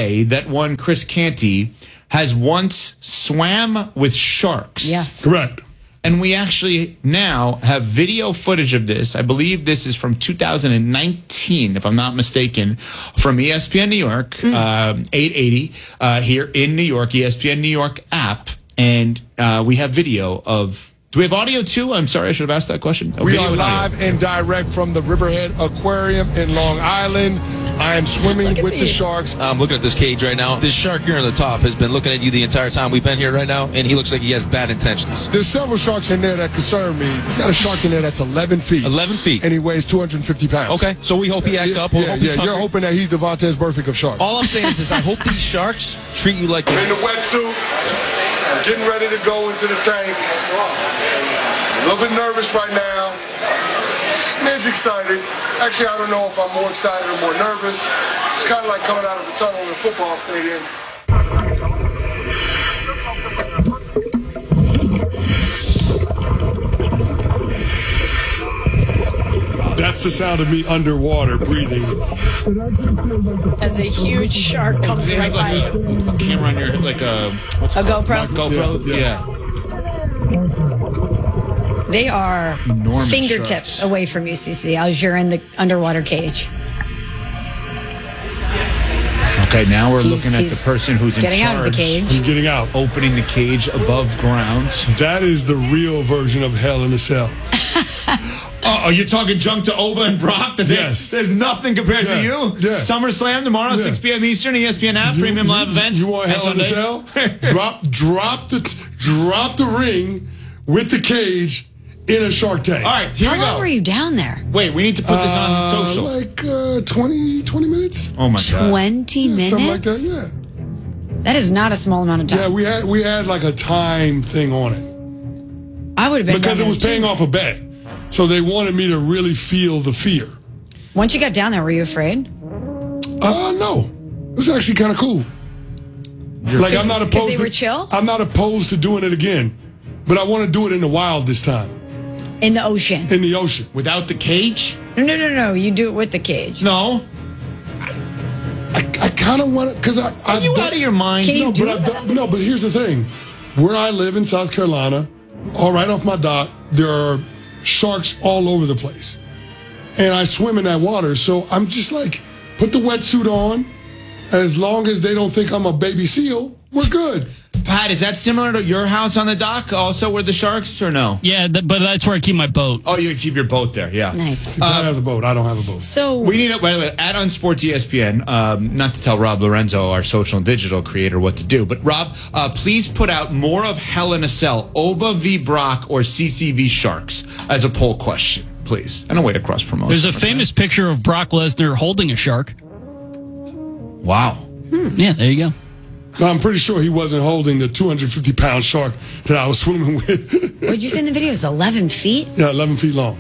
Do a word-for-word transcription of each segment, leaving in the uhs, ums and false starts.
say that one Chris Canty has once swam with sharks. Yes. Correct. And we actually now have video footage of this. I believe this is from two thousand nineteen, if I'm not mistaken, from E S P N New York, mm. uh, eight eighty uh, here in New York, E S P N New York app. And uh, we have video of... Do we have audio too? I'm sorry, I should have asked that question. Oh, we are live and direct from the Riverhead Aquarium in Long Island. I am swimming with these. the sharks. I'm looking at this cage right now. This shark here on the top has been looking at you the entire time we've been here right now, and he looks like he has bad intentions. There's several sharks in there that concern me. You got a shark in there that's eleven feet. eleven feet. And he weighs two hundred fifty pounds. Okay, so we hope he acts yeah, up. We'll yeah, hope he's yeah. You're hungry. hoping that he's the Vontaze Burfict of sharks. All I'm saying is this. I hope these sharks treat you like... I'm in the wetsuit. I'm getting ready to go into the tank. A little bit nervous right now. Smidge excited. Actually, I don't know if I'm more excited or more nervous. It's kind of like coming out of the tunnel in a football stadium. That's the sound of me underwater breathing. As a huge shark comes right by like you. A, a camera on your head, like a... What's a it called? GoPro? A GoPro? Yeah. yeah. yeah. They are Enormous fingertips sharks. away from you, C C, as you're in the underwater cage. Okay, now we're He's- looking at the he's person who's in getting charge. out of the cage. He's getting out. Opening the cage above ground. That is the real version of Hell in a Cell. Oh, are you talking junk to Oba and Brock? That they- Yes. There's nothing compared Yeah. to you? Yeah. SummerSlam tomorrow, Yeah. six p.m. Eastern, E S P N app, You- premium you- live events. You want next Hell in a Sunday. Cell? drop, drop the, drop the ring with the cage in a shark tank. All right, here How we go. long were you down there? Wait, we need to put this on Uh, social. Like uh, twenty, twenty minutes. Oh my god. twenty Yeah, minutes? something like that. Yeah. That is not a small amount of time. Yeah, we had we had like a time thing on it I would have been because down it was there, paying too. off a bet, so they wanted me to really feel the fear. Once you got down there, were you afraid? Uh, no, it was actually kind of cool. Like I'm not Because opposed. they to, were chill? I'm not opposed to doing it again, but I want to do it in the wild this time, In the ocean. in the ocean. Without the cage? No, no, no, no. You do it with the cage. No. I, I kind of want to because I. Are I've you done- out of your mind? Can you No, do but I've that? done, no, but here's the thing. Where I live in South Carolina, all right off my dock, there are sharks all over the place. And I swim in that water, so I'm just like, put the wetsuit on. As long as they don't think I'm a baby seal, we're good. Pat, is that similar to your house on the dock also where the sharks or no? Yeah, th- but that's where I keep my boat. Oh, you keep your boat there, yeah. Nice. Pat has a boat. I don't have a boat. So, We need it, by the way, at On Sports E S P N, um, not to tell Rob Lorenzo, our social and digital creator, what to do, but Rob, uh, please put out more of Hell in a Cell, Oba v. Brock or C C v. Sharks as a poll question, please. And a way to cross promote. There's a famous picture of Brock Lesnar holding a shark. Wow. Yeah, there you go. I'm pretty sure he wasn't holding the two hundred fifty pound shark that I was swimming with. what did you say in the video? It was eleven feet? Yeah, eleven feet long.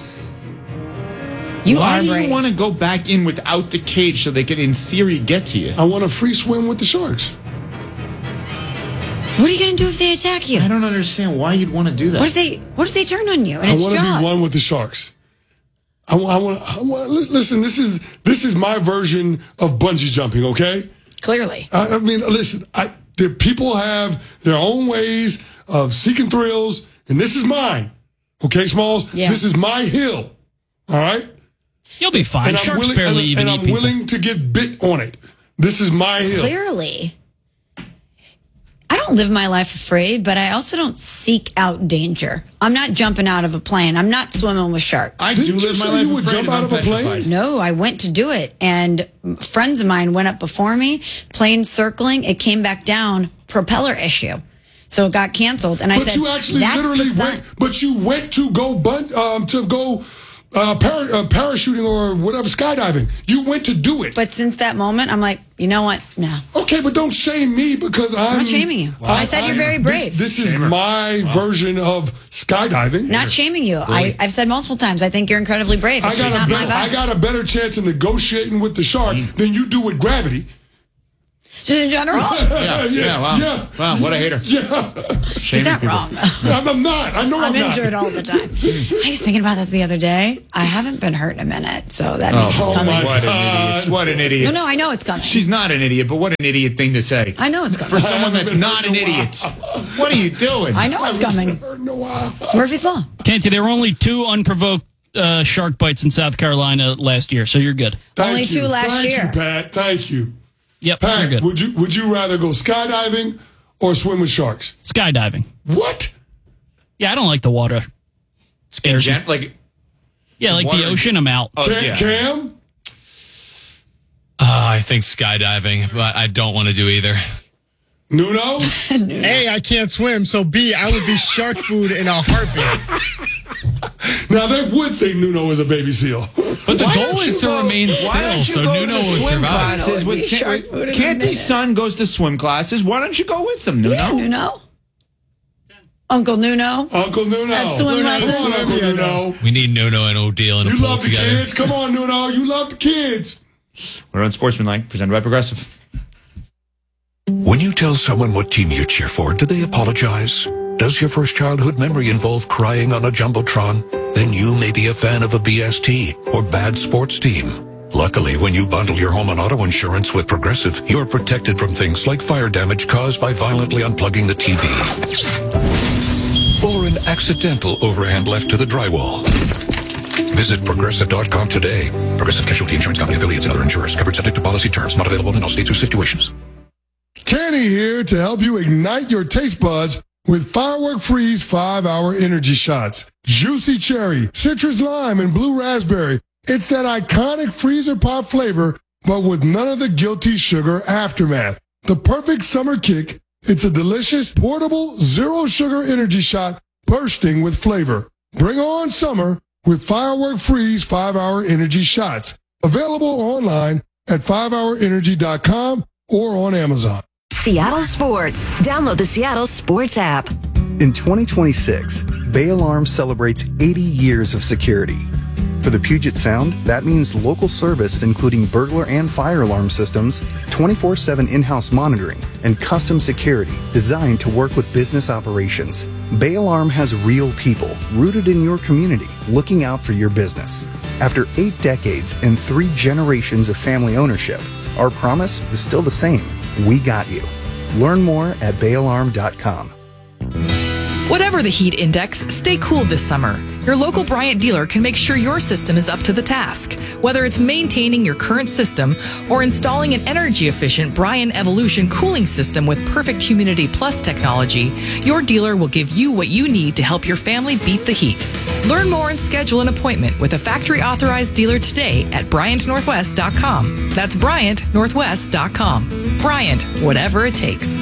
You Why are do brave. you want to go back in without the cage so they can, in theory, get to you? I want to free swim with the sharks. What are you going to do if they attack you? I don't understand why you'd want to do that. What if they What if they turn on you? And I it's want to Jaws? be one with the sharks. I, wa- I want. I want. li- Listen, this is this is my version of bungee jumping. Okay. Clearly. I, I mean, listen. I there, people have their own ways of seeking thrills, and this is mine. Okay, Smalls. Yeah. This is my hill. All right. You'll be fine. And I'm Sharks willing. barely and, even and eat I'm people. willing to get bit on it. This is my hill. Clearly. I don't live my life afraid, but I also don't seek out danger. I'm not jumping out of a plane. I'm not swimming with sharks. I Didn't do you live my say life you would afraid jump and out I'm of a plane? petrified. No, I went to do it. And friends of mine went up before me, plane circling. It came back down, propeller issue. So it got canceled. And I But said, you actually that's literally the sign. went. But you went to go bun, um, to go uh, para, uh, parachuting or whatever, skydiving. You went to do it. But since that moment, I'm like, you know what? No. Okay, but don't shame me because I'm, I'm not shaming you. I said you're very brave. This, this is my version of skydiving. Not shaming you. I, I've said multiple times, I think you're incredibly brave. It's I just got not a my better, I vibe. got a better chance of negotiating with the shark than you do with gravity. Just in general? Yeah, yeah, Yeah, wow. yeah. Wow, what a hater. Yeah. He's not wrong. I'm, I'm not. I know I'm, I'm not. into it all the time. I was thinking about that the other day. I haven't been hurt in a minute, so that means it's Oh, coming. my What an God. idiot. What an idiot. No, no, I know it's coming. She's not an idiot, but what an idiot thing to say. I know it's coming. For someone that's not an idiot. What are you doing? I know it's coming. Hurt in a while. It's Murphy's Law. Canty, there were only two unprovoked uh, shark bites in South Carolina last year, so you're good. Thank Only you. two last Thank year. you, Pat. Thank you. Yep, you're Pat, good. would you would you rather go skydiving or swim with sharks? Skydiving. What? Yeah, I don't like the water. Scares me. Gen- like, Yeah, like water- the ocean, I'm out. oh, Cam? yeah. Cam? Uh, I think skydiving, but I don't want to do either. Nuno? A, I can't swim, so B, I would be shark food in a heartbeat. Now, they would think Nuno is a baby seal. But the Why goal don't is you to go- remain why still, don't you so go to Nuno the would swim survive. classes Nuno would with be shark food in a Canty's minute. son goes to swim classes. Why don't you go with them, Nuno? Yeah, Nuno. Uncle Nuno. Uncle Nuno. At swim Come lessons. on, Uncle Yeah, Nuno. We need Nuno and Odile in a You pool love the together. kids. Come on, Nuno. You love the kids. We're on Sportsmanlike, presented by Progressive. When you tell someone what team you cheer for, do they apologize? Does your first childhood memory involve crying on a Jumbotron? Then you may be a fan of a B S T or bad sports team. Luckily, when you bundle your home and auto insurance with Progressive, you're protected from things like fire damage caused by violently unplugging the T V. Or an accidental overhand left to the drywall. Visit Progressive dot com today. Progressive Casualty Insurance Company affiliates and other insurers. Covered subject to policy terms. Not available in all states or situations. Kenny here to help you ignite your taste buds with Firework Freeze five hour energy shots. Juicy cherry, citrus lime, and blue raspberry. It's that iconic freezer pop flavor, but with none of the guilty sugar aftermath. The perfect summer kick. It's a delicious, portable, zero sugar energy shot bursting with flavor. Bring on summer with Firework Freeze five hour energy shots. Available online at five hour energy dot com or on Amazon. Seattle Sports. Download the Seattle Sports app. In twenty twenty-six, Bay Alarm celebrates eighty years of security. For the Puget Sound, that means local service including burglar and fire alarm systems, twenty-four seven in-house monitoring, and custom security designed to work with business operations. Bay Alarm has real people rooted in your community looking out for your business. After eight decades and three generations of family ownership, our promise is still the same. We got you. Learn more at bay alarm dot com. Whatever the heat index, stay cool this summer. Your local Bryant dealer can make sure your system is up to the task. Whether it's maintaining your current system or installing an energy-efficient Bryant Evolution cooling system with perfect Humidity Plus technology, your dealer will give you what you need to help your family beat the heat. Learn more and schedule an appointment with a factory-authorized dealer today at bryant northwest dot com. That's bryant northwest dot com. Bryant, whatever it takes.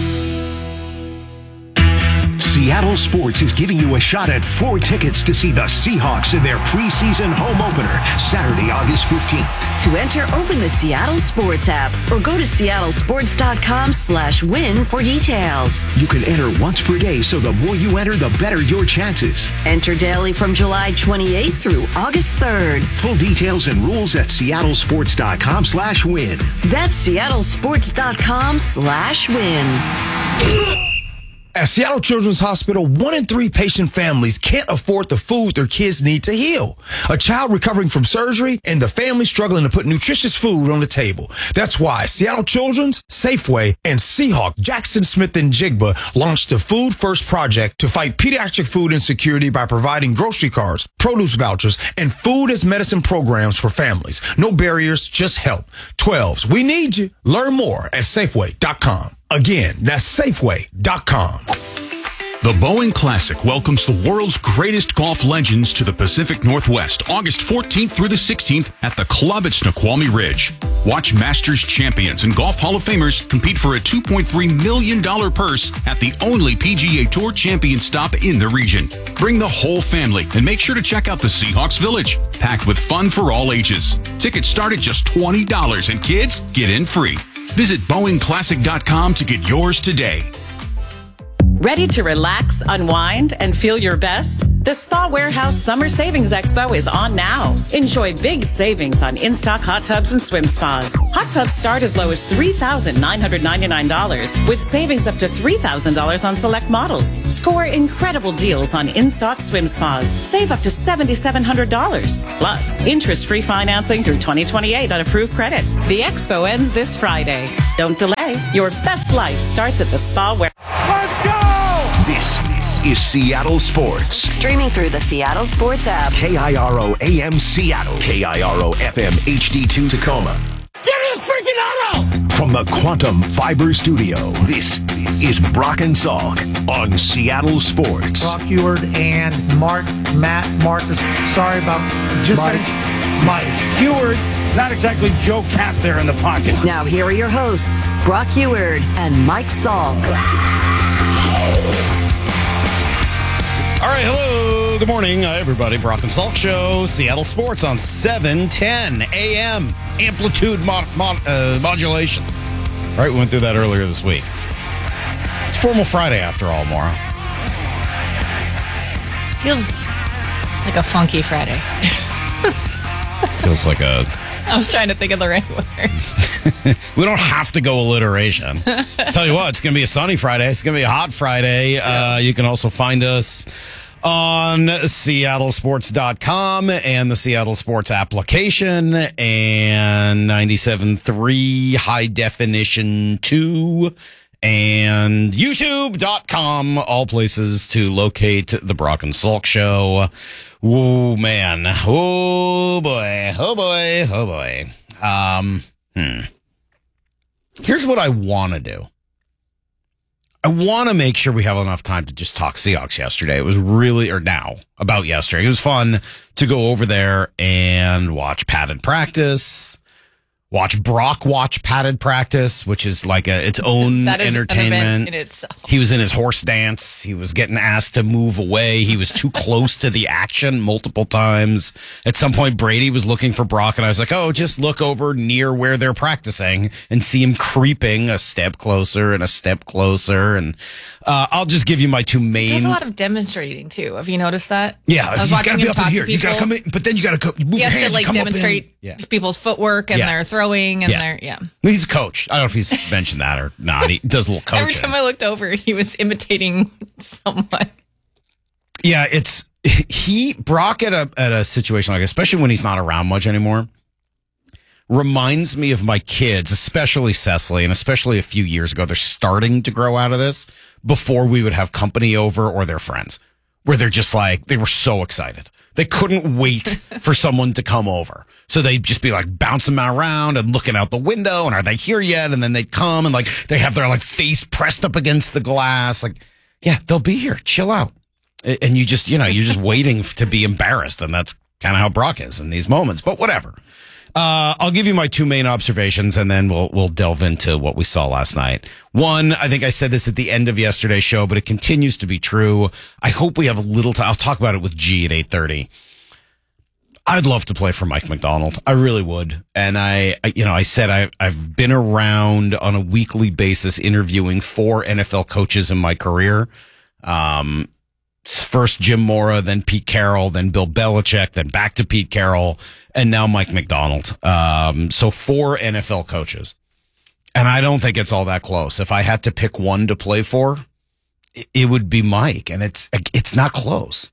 Seattle Sports is giving you a shot at four tickets to see the Seahawks in their preseason home opener, Saturday, August fifteenth. To enter, open the Seattle Sports app or go to seattle sports dot com slash win for details. You can enter once per day, so the more you enter, the better your chances. Enter daily from July twenty-eighth through August third. Full details and rules at seattle sports dot com slash win. That's seattle sports dot com slash win. At Seattle Children's Hospital, one in three patient families can't afford the food their kids need to heal. A child recovering from surgery and the family struggling to put nutritious food on the table. That's why Seattle Children's, Safeway, and Seahawk Jackson Smith and Jigba launched the Food First Project to fight pediatric food insecurity by providing grocery cards, produce vouchers, and food as medicine programs for families. No barriers, just help. twelves, we need you. Learn more at Safeway dot com. Again, that's Safeway dot com. The Boeing Classic welcomes the world's greatest golf legends to the Pacific Northwest, August fourteenth through the sixteenth at the club at Snoqualmie Ridge. Watch Masters champions and Golf Hall of Famers compete for a two point three million dollars purse at the only P G A Tour champion stop in the region. Bring the whole family and make sure to check out the Seahawks Village, packed with fun for all ages. Tickets start at just twenty dollars and kids get in free. Visit Boeing Classic dot com to get yours today. Ready to relax, unwind, and feel your best? The Spa Warehouse Summer Savings Expo is on now. Enjoy big savings on in-stock hot tubs and swim spas. Hot tubs start as low as three thousand nine hundred ninety-nine dollars with savings up to three thousand dollars on select models. Score incredible deals on in-stock swim spas. Save up to seven thousand seven hundred dollars. Plus, interest-free financing through twenty twenty-eight on approved credit. The expo ends this Friday. Don't delay. Your best life starts at the Spa Warehouse. Let's go! This is Seattle Sports. Streaming through the Seattle Sports app. K I R O A M Seattle. K I R O F M H D two Tacoma. Give me a freaking auto! From the Quantum Fiber Studio, this is Brock and Salk on Seattle Sports. Brock Huard and Mark, Matt, Marcus. Sorry about just Mike. Mike. Huard, not exactly Joe Cap there in the pocket. Now here are your hosts, Brock Huard and Mike Salk. All right, hello, good morning, uh, everybody. Brock and Salk Show, Seattle Sports on seven ten A M. Amplitude mod, mod, uh, modulation. All right, we went through that earlier this week. It's Formal Friday after all, Maura. Feels like a funky Friday. Feels like a... I was trying to think of the right word. We don't have to go alliteration. Tell you what, it's going to be a sunny Friday. It's going to be a hot Friday. Uh, you can also find us on Seattle Sports dot com and the Seattle Sports application and ninety-seven point three High Definition two and YouTube dot com, all places to locate the Brock and Salk Show. Oh, man. Oh, boy. Oh, boy. Oh, boy. Um, hmm. Here's what I want to do. I want to make sure we have enough time to just talk Seahawks yesterday. It was really, or now, about yesterday. It was fun to go over there and watch padded practice, watch Brock watch padded practice, which is like a, its own That is an entertainment. event in itself. He was in his horse dance. He was getting asked to move away. He was too close to the action multiple times. At some point, Brady was looking for Brock, and I was like, oh, just look over near where they're practicing and see him creeping a step closer and a step closer. And uh, I'll just give you my two main... He does a lot of demonstrating, too. Have you noticed that? Yeah, I was he's watching gotta him be up in talk here. to You people. gotta come in, but then you gotta go, move He your has hands, to, like, come up in. demonstrate Yeah. people's footwork and Yeah. their throwing and Yeah. their... Yeah. He's a coach. I don't know if he's mentioned that or not. He does a little coaching. Every time I looked over, he was imitating someone. Yeah, it's he Brock at a at a situation like, especially when he's not around much anymore, reminds me of my kids, especially Cecily, and especially a few years ago. They're starting to grow out of this before we would have company over or their friends, where they're just like, they were so excited. They couldn't wait for someone to come over. So they'd just be like bouncing around and looking out the window and are they here yet? And then they'd come and like they have their like face pressed up against the glass. Like, yeah, they'll be here. Chill out. And you just, you know, you're just waiting to be embarrassed. And that's kind of how Brock is in these moments, but whatever. Uh, I'll give you my two main observations and then we'll, we'll delve into what we saw last night. One, I think I said this at the end of yesterday's show, but it continues to be true. I hope we have a little time. I'll talk about it with G at eight thirty. I'd love to play for Mike Macdonald. I really would. And I, I you know, I said I, I've been around on a weekly basis interviewing four N F L coaches in my career. Um, first Jim Mora, then Pete Carroll, then Bill Belichick, then back to Pete Carroll, and now Mike Macdonald. Um, so four N F L coaches. And I don't think it's all that close. If I had to pick one to play for, it would be Mike. And it's, it's not close.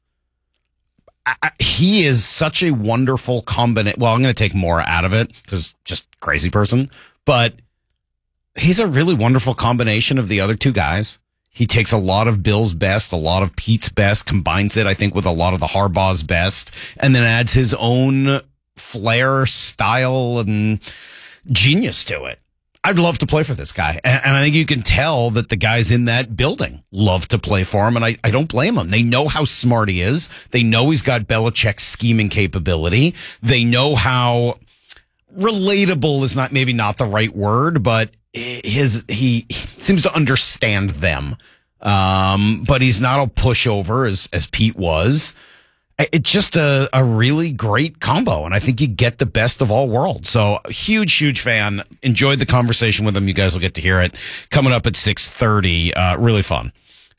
I, he is such a wonderful combination. Well, I'm going to take Mora out of it because just crazy person, but he's a really wonderful combination of the other two guys. He takes a lot of Bill's best, a lot of Pete's best, combines it, I think, with a lot of the Harbaugh's best, and then adds his own flair, style, and genius to it. I'd love to play for this guy. And, and I think you can tell that the guys in that building love to play for him. And I, I don't blame them. They know how smart he is. They know he's got Belichick's scheming capability. They know how relatable is not, maybe not the right word, but his, he seems to understand them. Um, but he's not a pushover as, as Pete was. It's just a, a really great combo, and I think you get the best of all worlds. So, huge, huge fan. Enjoyed the conversation with him. You guys will get to hear it coming up at six thirty. Uh, really fun.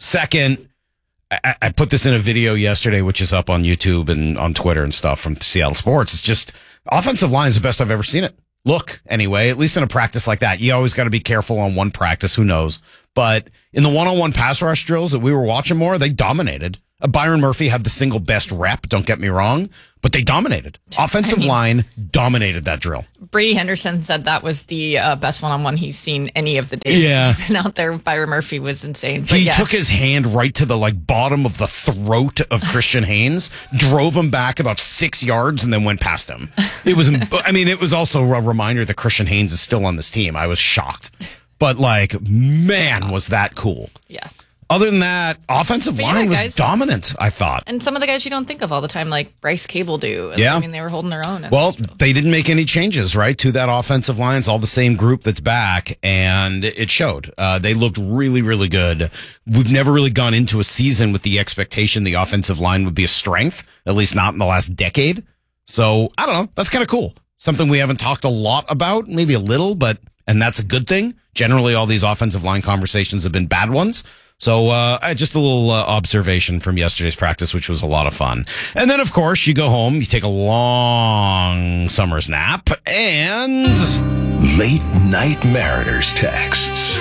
Second, I, I put this in a video yesterday, which is up on YouTube and on Twitter and stuff from Seattle Sports. It's just offensive line is the best I've ever seen it. Look, anyway, at least in a practice like that. You always got to be careful on one practice. Who knows? But in the one-on-one pass rush drills that we were watching more, they dominated. Uh, Byron Murphy had the single best rep, don't get me wrong, but they dominated. Offensive I mean, line dominated that drill. Brady Henderson said that was the uh, best one-on-one he's seen any of the days yeah. he's been out there. Byron Murphy was insane. But he yeah. took his hand right to the like bottom of the throat of Christian Haynes, drove him back about six yards, and then went past him. It was, I mean, it was also a reminder that Christian Haynes is still on this team. I was shocked. But, like, man, was that cool. Yeah. Other than that, offensive but line yeah, was guys, dominant, I thought. And some of the guys you don't think of all the time, like Bryce Cable do. And, yeah. I mean, they were holding their own. Well, they didn't make any changes, right, to that offensive line. It's all the same group that's back, and it showed. Uh, they looked really, really good. We've never really gone into a season with the expectation the offensive line would be a strength, at least not in the last decade. So, I don't know. That's kind of cool. Something we haven't talked a lot about, maybe a little, but, and that's a good thing. Generally, all these offensive line conversations have been bad ones. So uh, just a little uh, observation from yesterday's practice, which was a lot of fun. And then, of course, you go home, you take a long summer's nap, and... Late Night Mariners texts.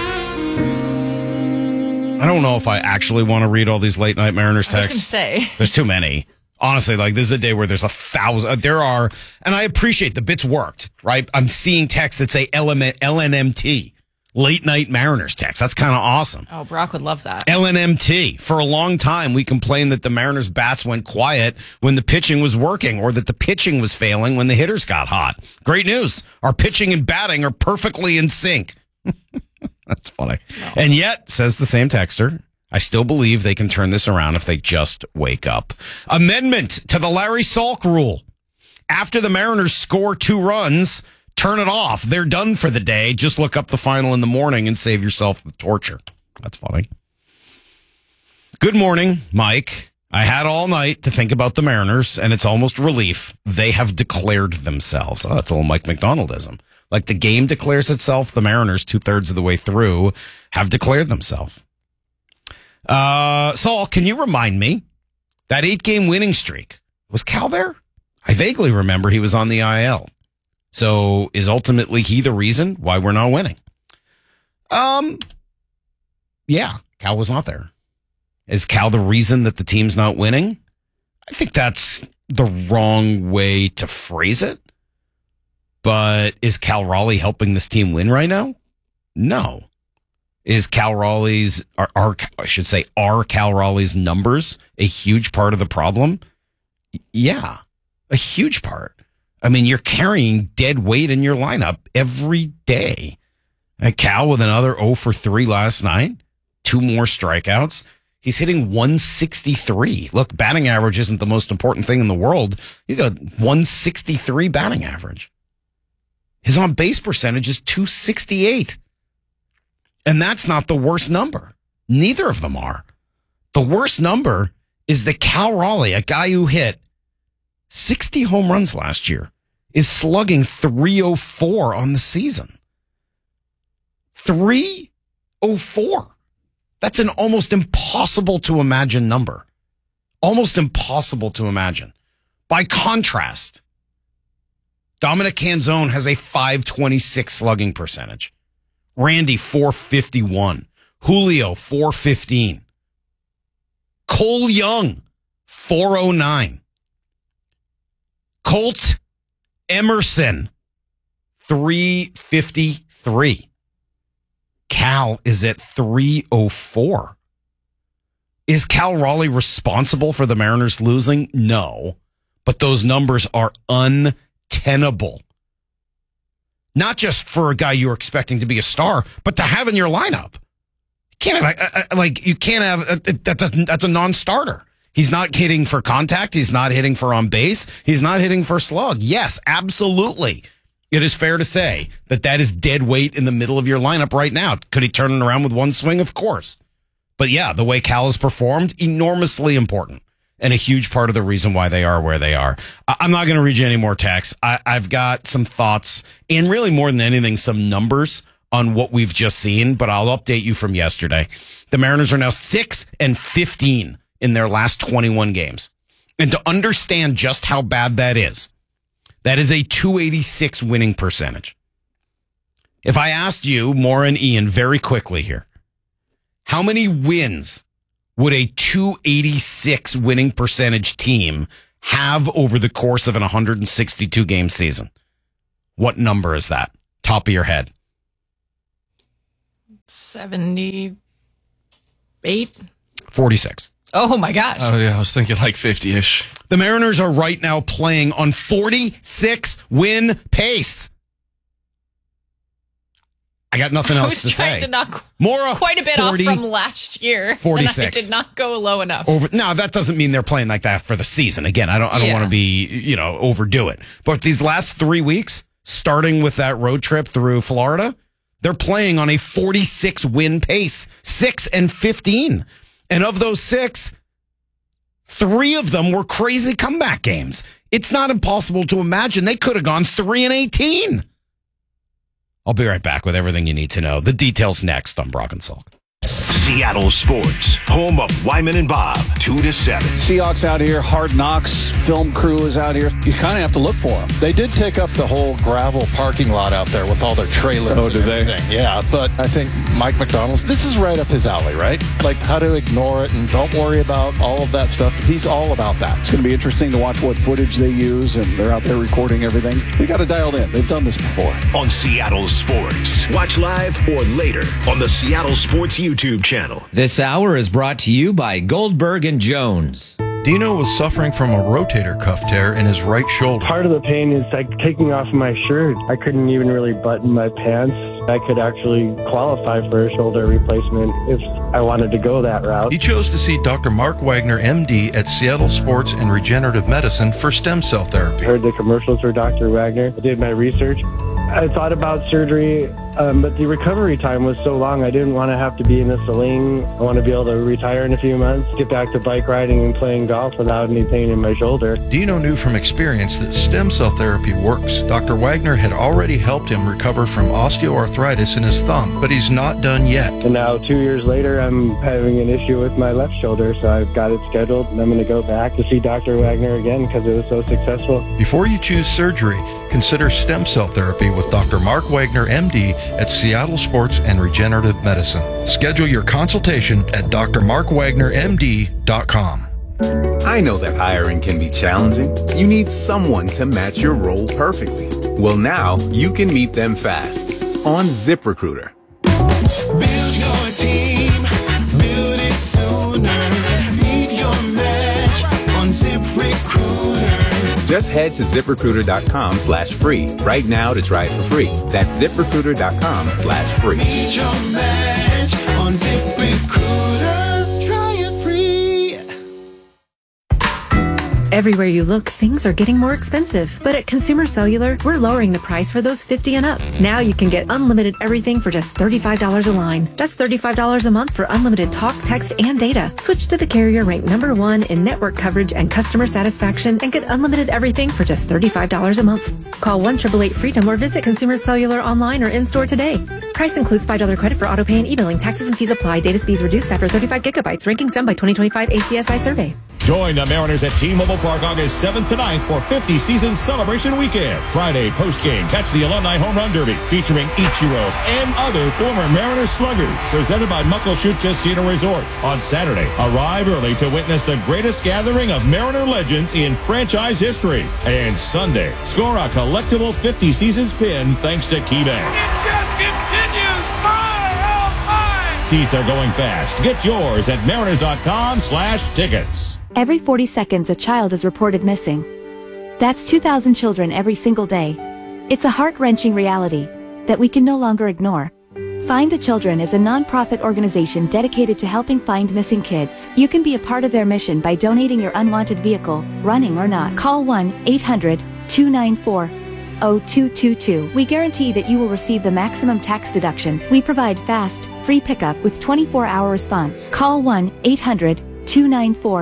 I don't know if I actually want to read all these Late Night Mariners texts. I was gonna say. There's too many. Honestly, like, this is a day where there's a thousand, there are, and I appreciate the bits worked, right? I'm seeing texts that say L N M T, Late Night Mariners text. That's kind of awesome. Oh, Brock would love that. L N M T. For a long time, we complained that the Mariners bats went quiet when the pitching was working, or that the pitching was failing when the hitters got hot. Great news. Our pitching and batting are perfectly in sync. That's funny. No. And yet, says the same texter, I still believe they can turn this around if they just wake up. Amendment to the Larry Salk rule. After the Mariners score two runs, turn it off. They're done for the day. Just look up the final in the morning and save yourself the torture. That's funny. Good morning, Mike. I had all night to think about the Mariners, and it's almost relief. They have declared themselves. Oh, that's a little Mike McDonaldism. Like the game declares itself, the Mariners, two-thirds of the way through, have declared themselves. Uh, Saul, can you remind me, that eight-game winning streak, was Cal there? I vaguely remember he was on the I L. So is ultimately he the reason why we're not winning? Um, yeah, Cal was not there. Is Cal the reason that the team's not winning? I think that's the wrong way to phrase it. But is Cal Raleigh helping this team win right now? No. Is Cal Raleigh's, are, are, I should say, are Cal Raleigh's numbers a huge part of the problem? Yeah, a huge part. I mean, you're carrying dead weight in your lineup every day. And Cal with another oh for three last night, two more strikeouts. He's hitting one sixty-three. Look, batting average isn't the most important thing in the world. He's got one sixty-three batting average. His on-base percentage is two sixty-eight. And that's not the worst number. Neither of them are. The worst number is that Cal Raleigh, a guy who hit sixty home runs last year, is slugging three oh four on the season. three oh four. That's an almost impossible to imagine number. Almost impossible to imagine. By contrast, Dominic Canzone has a five twenty-six slugging percentage. Randy, four fifty-one. Julio, four fifteen. Cole Young, four oh nine. Colt Emerson, three fifty-three. Cal is at three oh four. Is Cal Raleigh responsible for the Mariners losing? No. But those numbers are untenable. Not just for a guy you're expecting to be a star, but to have in your lineup. You can't have, like, you can't have, that's a, that's a non-starter. He's not hitting for contact. He's not hitting for on base. He's not hitting for slug. Yes, absolutely. It is fair to say that that is dead weight in the middle of your lineup right now. Could he turn it around with one swing? Of course. But yeah, the way Cal has performed, enormously important. And a huge part of the reason why they are where they are. I'm not going to read you any more texts. I, I've got some thoughts, and really more than anything, some numbers on what we've just seen, but I'll update you from yesterday. The Mariners are now six and fifteen in their last twenty-one games. And to understand just how bad that is, that is a two eighty-six winning percentage. If I asked you, Maura and Ian, very quickly here, how many wins would a two eighty-six winning percentage team have over the course of an one hundred sixty-two game season? What number is that? Top of your head. seventy-eight. forty-six. Oh my gosh. Oh yeah, I was thinking like fifty-ish. The Mariners are right now playing on forty-six win pace. I got nothing I else was to trying say. to knock Maura, quite a bit forty, off from last year. forty-six. And I did not go low enough. Over, now, that doesn't mean they're playing like that for the season. Again, I don't I don't Yeah. want to be, you know, overdo it. But these last three weeks, starting with that road trip through Florida, they're playing on a forty-six win pace, six and fifteen. And of those six, three of them were crazy comeback games. It's not impossible to imagine they could have gone three and eighteen. I'll be right back with everything you need to know. The details next on Brock and Salk. Seattle Sports, home of Wyman and Bob, two to seven. Seahawks out here, Hard Knocks, film crew is out here. You kind of have to look for them. They did take up the whole gravel parking lot out there with all their trailers. Oh, did they? Yeah, but I think Mike McDonald's, this is right up his alley, right? Like how to ignore it and don't worry about all of that stuff. He's all about that. It's going to be interesting to watch what footage they use, and they're out there recording everything. They got it dialed in. They've done this before. On Seattle Sports. Watch live or later on the Seattle Sports YouTube channel. This hour is brought to you by Goldberg and Jones. Dino was suffering from a rotator cuff tear in his right shoulder. Part of the pain is like taking off my shirt. I couldn't even really button my pants. I could actually qualify for a shoulder replacement if I wanted to go that route. He chose to see Doctor Mark Wagner, M D, at Seattle Sports and Regenerative Medicine for stem cell therapy. I heard the commercials for Doctor Wagner. I did my research. I thought about surgery, um, but the recovery time was so long. I didn't want to have to be in a sling. I want to be able to retire in a few months, get back to bike riding and playing golf without any pain in my shoulder. Dino knew from experience that stem cell therapy works. Doctor Wagner had already helped him recover from osteoarthritis in his thumb, but he's not done yet. And now, two years later, I'm having an issue with my left shoulder, so I've got it scheduled, and I'm going to go back to see Doctor Wagner again because it was so successful. Before you choose surgery, consider stem cell therapy with Doctor Mark Wagner, M D, at Seattle Sports and Regenerative Medicine. Schedule your consultation at d r mark wagner m d dot com. I know that hiring can be challenging. You need someone to match your role perfectly. Well, now you can meet them fast on ZipRecruiter. Build your team, build it sooner. Meet your match on ZipRecruiter. Just head to ZipRecruiter.com slash free right now to try it for free. That's ZipRecruiter.com slash free. Meet your match on ZipRecruiter. Try it free. Everywhere you look, things are getting more expensive. But at Consumer Cellular, we're lowering the price for those fifty and up. Now you can get unlimited everything for just thirty-five dollars a line. That's thirty-five dollars a month for unlimited talk, text, and data. Switch to the carrier ranked number one in network coverage and customer satisfaction and get unlimited everything for just thirty-five dollars a month. Call one eight eight eight freedom or visit Consumer Cellular online or in-store today. Price includes five dollars credit for auto pay and e-billing. Taxes and fees apply. Data speeds reduced after thirty-five gigabytes. Rankings done by twenty twenty-five A C S I survey. Join the Mariners at T-Mobile Park August seventh to ninth for fifty season celebration weekend. Friday post-game, catch the Alumni Home Run Derby featuring Ichiro and other former Mariners sluggers. Presented by Muckleshoot Casino Resort. On Saturday, arrive early to witness the greatest gathering of Mariner legends in franchise history. And Sunday, score a collectible fifty season spin thanks to KeyBank. It just continues. Fire, oh, fire. Seats are going fast. Get yours at mariners.com slash tickets. Every forty seconds, a child is reported missing. That's two thousand children every single day. It's a heart-wrenching reality that we can no longer ignore. Find the Children is a non-profit organization dedicated to helping find missing kids. You can be a part of their mission by donating your unwanted vehicle, running or not. Call one eight hundred two nine four zero two two two. We guarantee that you will receive the maximum tax deduction. We provide fast, free pickup with twenty-four hour response. Call one eight hundred two nine four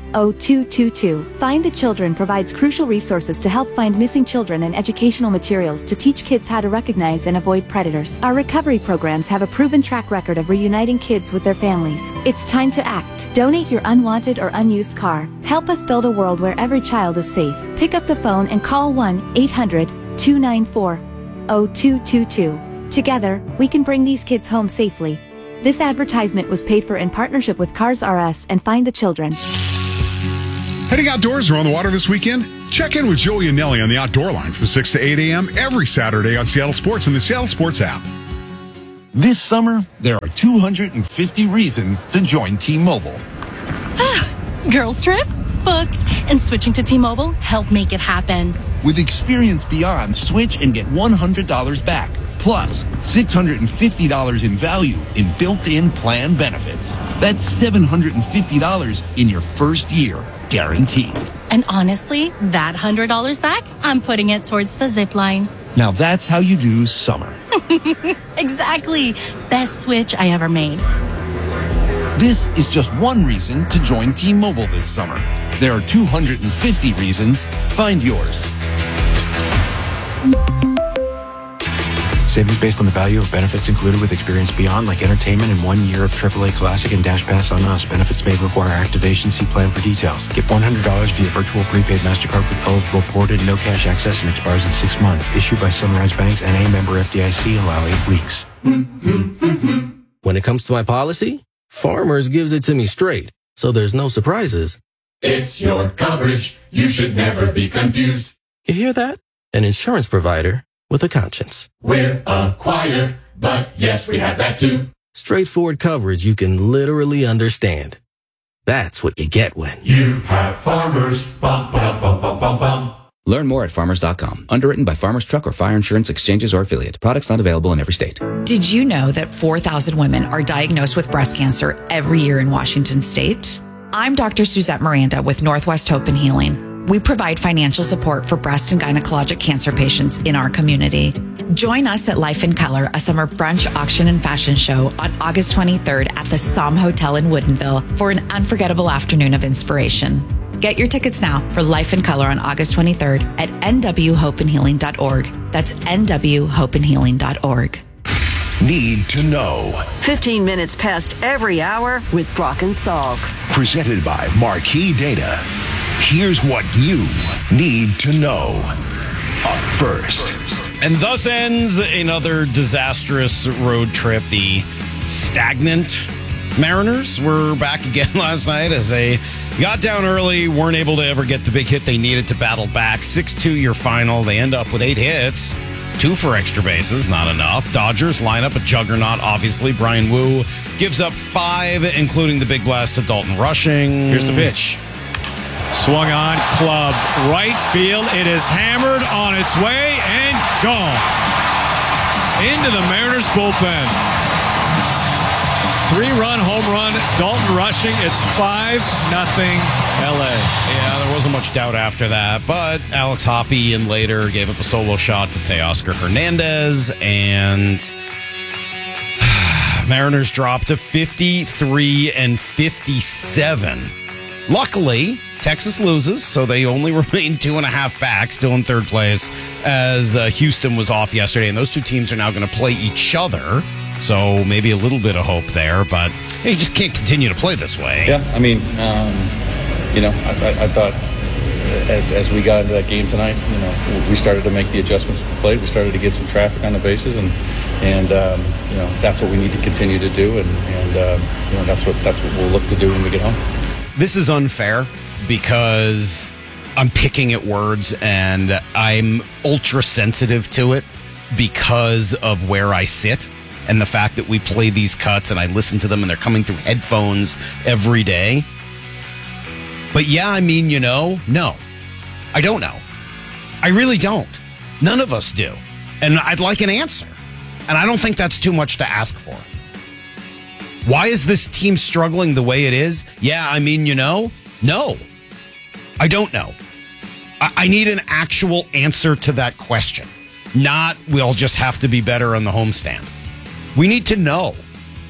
oh two two two. Find the Children provides crucial resources to help find missing children and educational materials to teach kids how to recognize and avoid predators. Our recovery programs have a proven track record of reuniting kids with their families. It's time to act. Donate your unwanted or unused car. Help us build a world where every child is safe. Pick up the phone and call one eight hundred two nine four oh two two two. Together, we can bring these kids home safely. This advertisement was paid for in partnership with Cars R Us and Find the Children. Heading outdoors or on the water this weekend? Check in with Joey and Nelly on the Outdoor Line from six to eight a.m. every Saturday on Seattle Sports and the Seattle Sports app. This summer, there are two hundred fifty reasons to join T-Mobile. Girls trip? Booked. And switching to T-Mobile helped make it happen. With Experience Beyond, switch and get one hundred dollars back. Plus, six hundred fifty dollars in value in built-in plan benefits. That's seven hundred fifty dollars in your first year, guaranteed. And honestly, that one hundred dollars back, I'm putting it towards the zip line. Now that's how you do summer. Exactly. Best switch I ever made. This is just one reason to join T-Mobile this summer. There are two hundred fifty reasons. Find yours. Savings based on the value of benefits included with Experience Beyond, like entertainment and one year of triple A Classic and Dash Pass on Us. Benefits may require activation. See plan for details. Get one hundred dollars via virtual prepaid MasterCard with eligible ported, no cash access, and expires in six months. Issued by Sunrise Banks, N A member F D I C. Allow eight weeks. When it comes to my policy, Farmers gives it to me straight, so there's no surprises. It's your coverage. You should never be confused. You hear that? An insurance provider with a conscience. We're a choir, but yes, we have that too. Straightforward coverage you can literally understand. That's what you get when you have Farmers. Bum, bum, bum, bum, bum, bum. Learn more at farmers dot com. Underwritten by Farmers Truck or Fire Insurance Exchanges or Affiliate. Products not available in every state. Did you know that four thousand women are diagnosed with breast cancer every year in Washington state? I'm Doctor Suzette Miranda with Northwest Hope and Healing. We provide financial support for breast and gynecologic cancer patients in our community. Join us at Life in Color, a summer brunch, auction, and fashion show on August twenty-third at the Somme Hotel in Woodinville for an unforgettable afternoon of inspiration. Get your tickets now for Life in Color on August twenty-third at n w hope and healing dot org. That's n w hope and healing dot org. Need to know. fifteen minutes past every hour with Brock and Salk. Presented by Marquee Data. Here's what you need to know. Up first. And thus ends another disastrous road trip. The stagnant Mariners were back again last night as they got down early, weren't able to ever get the big hit they needed to battle back. six two your final. They end up with eight hits. Two for extra bases, not enough. Dodgers line up a juggernaut, obviously. Brian Wu gives up five, including the big blast to Dalton Rushing. Here's the pitch. Swung on, clubbed, right field. It is hammered on its way and gone. Into the Mariners bullpen. Three-run home run, Dalton Rushing. It's five nothing L A. Yeah, there wasn't much doubt after that, but Alex Hoppe in later gave up a solo shot to Teoscar Hernandez, and Mariners dropped to fifty-three and fifty-seven. Luckily, Texas loses, so they only remain two and a half back, still in third place, as uh, Houston was off yesterday, and those two teams are now going to play each other. So maybe a little bit of hope there, but hey, you just can't continue to play this way. Yeah, I mean, um, you know, I, I, I thought as as we got into that game tonight, you know, we started to make the adjustments to the plate. We started to get some traffic on the bases, and and um, you know, that's what we need to continue to do, and and um, you know, that's what that's what we'll look to do when we get home. This is unfair because I'm picking at words, and I'm ultra sensitive to it because of where I sit. And the fact that we play these cuts and I listen to them and they're coming through headphones every day. But yeah, I mean, you know, no, I don't know. I really don't. None of us do. And I'd like an answer. And I don't think that's too much to ask for. Why is this team struggling the way it is? Yeah, I mean, you know, no, I don't know. I, I need an actual answer to that question. Not, we'll just have to be better on the homestand. We need to know.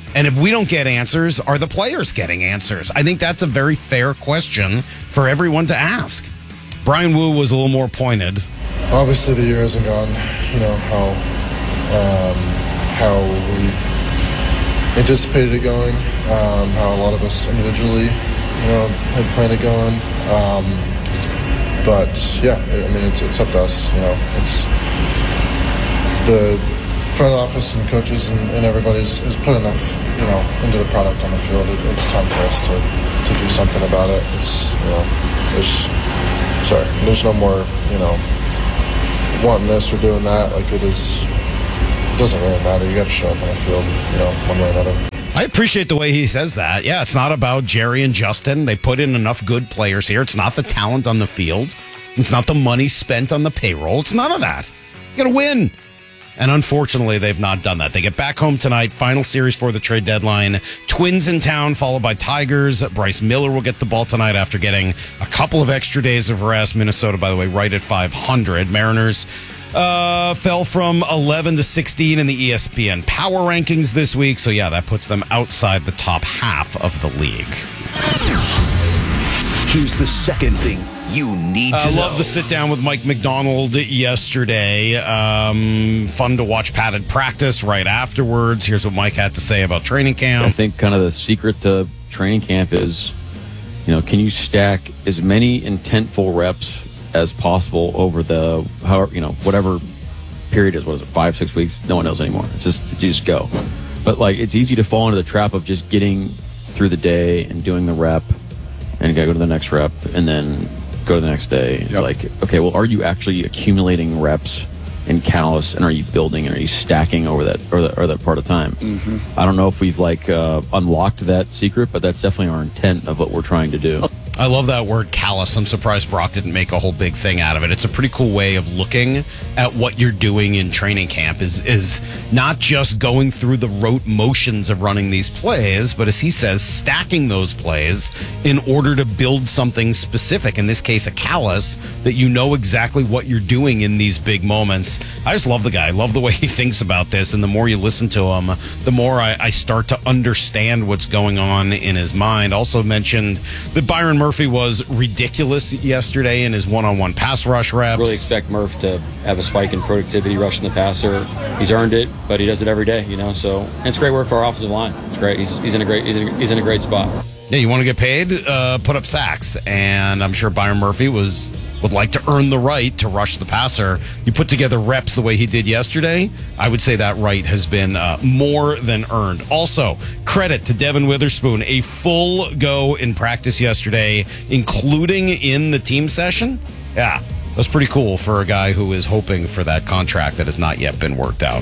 And if we don't get answers, are the players getting answers? I think that's a very fair question for everyone to ask. Brian Wu was a little more pointed. Obviously, the year hasn't gone, you know, how um, how we anticipated it going, um, how a lot of us individually, you know, had planned it going. Um, but yeah, I mean, it's it's up to us. You know, it's the front office and coaches and, and everybody's has put enough, you know, into the product on the field. It, it's time for us to, to do something about it. It's, you know, there's sorry, there's no more, you know, wanting this or doing that. Like it is, it doesn't really matter. You got to show up on the field, you know, one way or another. I appreciate the way he says that. Yeah, it's not about Jerry and Justin. They put in enough good players here. It's not the talent on the field. It's not the money spent on the payroll. It's none of that. You got to win. And unfortunately, they've not done that. They get back home tonight, final series for the trade deadline. Twins in town, followed by Tigers. Bryce Miller will get the ball tonight after getting a couple of extra days of rest. Minnesota, by the way, right at five hundred. Mariners uh, fell from eleven to sixteen in the E S P N power rankings this week. So, yeah, that puts them outside the top half of the league. Here's the second thing you need to I uh, know. love the sit down with Mike McDonald yesterday. Um, fun to watch padded practice right afterwards. Here's what Mike had to say about training camp. I think kind of the secret to training camp is, you know, can you stack as many intentful reps as possible over the, however, you know, whatever period is. What is it, five, six weeks? No one knows anymore. It's just, you just go. But like, it's easy to fall into the trap of just getting through the day and doing the rep and gotta go to the next rep and then go to the next day. It's yep. like, okay, well, are you actually accumulating reps in callus, and are you building, and are you stacking over that or, the, or that part of time? Mm-hmm. I don't know if we've like uh, unlocked that secret, but that's definitely our intent of what we're trying to do. I love that word callus. I'm surprised Brock didn't make a whole big thing out of it. It's a pretty cool way of looking at what you're doing in training camp is is not just going through the rote motions of running these plays, but as he says, stacking those plays in order to build something specific. In this case, a callus that you know exactly what you're doing in these big moments. I just love the guy. I love the way he thinks about this. And the more you listen to him, the more I, I start to understand what's going on in his mind. Also mentioned that Byron Murphy Murphy was ridiculous yesterday in his one-on-one pass rush reps. Really expect Murph to have a spike in productivity rushing the passer. He's earned it, but he does it every day, you know. So and it's great work for our offensive line. It's great. He's he's in a great he's in a, he's in a great spot. Yeah, you want to get paid? Uh, put up sacks, and I'm sure Byron Murphy was would like to earn the right to rush the passer. You put together reps the way he did yesterday, I would say that right has been uh, more than earned. Also, credit to Devin Witherspoon, a full go in practice yesterday, including in the team session. Yeah, that's pretty cool for a guy who is hoping for that contract that has not yet been worked out.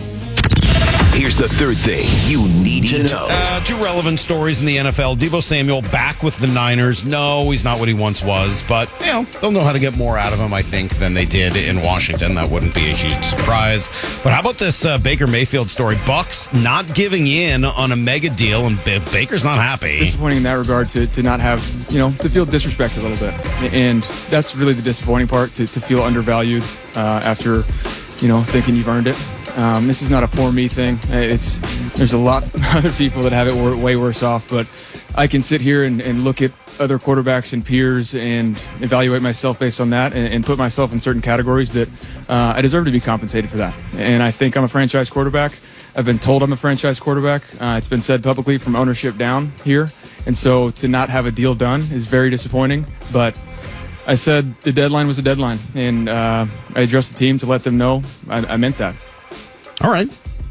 Here's the third thing you need to know. Uh, two relevant stories in the N F L. Deebo Samuel back with the Niners. No, he's not what he once was, but, you know, they'll know how to get more out of him, I think, than they did in Washington. That wouldn't be a huge surprise. But how about this uh, Baker Mayfield story? Bucks not giving in on a mega deal, and B- Baker's not happy. Disappointing in that regard to, to not have, you know, to feel disrespected a little bit. And that's really the disappointing part, to, to feel undervalued uh, after, you know, thinking you've earned it. Um, this is not a poor me thing. It's there's a lot of other people that have it way worse off, but I can sit here and, and look at other quarterbacks and peers and evaluate myself based on that and, and put myself in certain categories that uh, I deserve to be compensated for that. And I think I'm a franchise quarterback. I've been told I'm a franchise quarterback. Uh, it's been said publicly from ownership down here. And so to not have a deal done is very disappointing, but I said the deadline was a deadline, and uh, I addressed the team to let them know I, I meant that. All right.